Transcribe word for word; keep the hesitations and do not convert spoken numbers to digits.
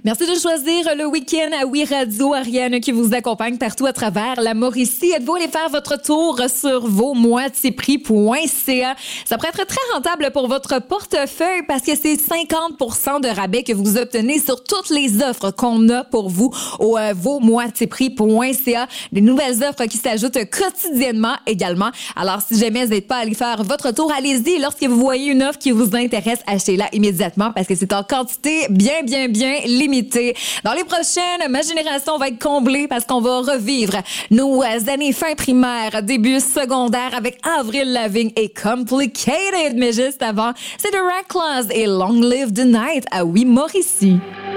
Merci de choisir le week-end à Oui Radio. Ariane qui vous accompagne partout à travers la Mauricie. Êtes-vous allé faire votre tour sur vos moitiés prix point c a? Ça pourrait être très rentable pour votre portefeuille parce que c'est cinquante pour cent de rabais que vous obtenez sur toutes les offres qu'on a pour vous au euh, vos moitiés prix point c a. Des nouvelles offres qui s'ajoutent quotidiennement également. Alors, si jamais vous n'êtes pas allé faire votre tour, allez-y. Lorsque vous voyez une offre qui vous intéresse, achetez-la immédiatement parce que c'est en quantité bien, bien, bien limitée. Dans les prochaines, ma génération va être comblée parce qu'on va revivre nos années fin primaire, début secondaire avec Avril Lavigne et Complicated. Mais juste avant, c'est The Reckless et Long Live the Night à Oui Mauricie.